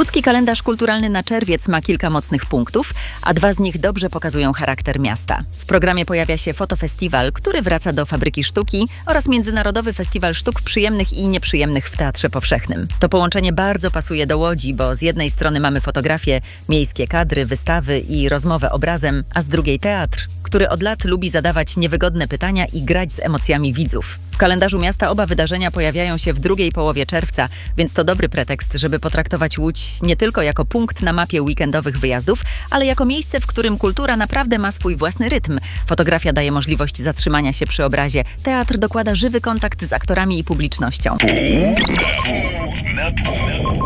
Łódzki kalendarz kulturalny na czerwiec ma kilka mocnych punktów, a dwa z nich dobrze pokazują charakter miasta. W programie pojawia się fotofestiwal, który wraca do Fabryki Sztuki oraz Międzynarodowy Festiwal Sztuk Przyjemnych i Nieprzyjemnych w Teatrze Powszechnym. To połączenie bardzo pasuje do Łodzi, bo z jednej strony mamy fotografie, miejskie kadry, wystawy i rozmowę obrazem, a z drugiej teatr, który od lat lubi zadawać niewygodne pytania i grać z emocjami widzów. W kalendarzu miasta oba wydarzenia pojawiają się w drugiej połowie czerwca, więc to dobry pretekst, żeby potraktować Łódź nie tylko jako punkt na mapie weekendowych wyjazdów, ale jako miejsce, w którym kultura naprawdę ma swój własny rytm. Fotografia daje możliwość zatrzymania się przy obrazie, teatr dokłada żywy kontakt z aktorami i publicznością. Na pół.